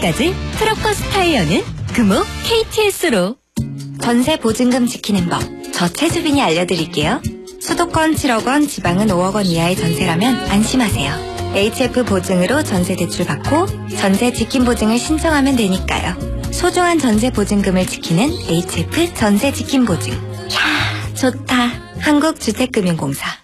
지금까지 트럭과 스타이어는 금호 KTS로. 전세 보증금 지키는 법, 저 최수빈이 알려드릴게요. 수도권 7억 원, 지방은 5억 원 이하의 전세라면 안심하세요. HF 보증으로 전세 대출 받고 전세 지킴 보증을 신청하면 되니까요. 소중한 전세 보증금을 지키는 HF 전세 지킴 보증. 이야, 좋다. 한국주택금융공사.